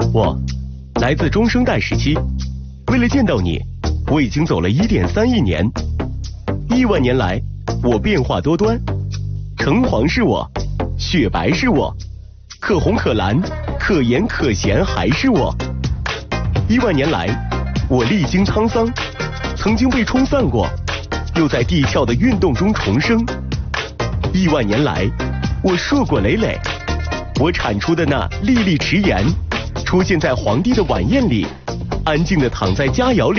我来自中生代时期，为了见到你，我已经走了1.3亿年。亿万年来，我变化多端，橙黄是我，雪白是我，可红可蓝，可盐可咸还是我。亿万年来，我历经沧桑，曾经被冲散过，又在地壳的运动中重生。亿万年来，我硕果累累，我产出的那粒粒迟盐，出现在皇帝的晚宴里，安静地躺在佳肴里。